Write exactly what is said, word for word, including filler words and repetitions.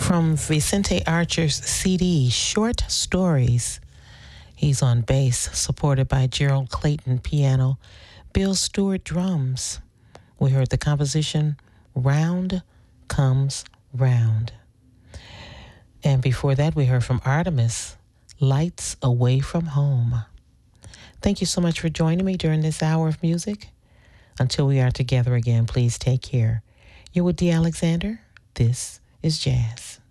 From Vicente Archer's C D, Short Stories. He's on bass, supported by Gerald Clayton piano, Bill Stewart drums. We heard the composition, Round Comes Round. And before that, we heard from Artemis, Lights Away from Home. Thank you so much for joining me during this hour of music. Until we are together again, please take care. You're with Dee Alexander. This is Jazz.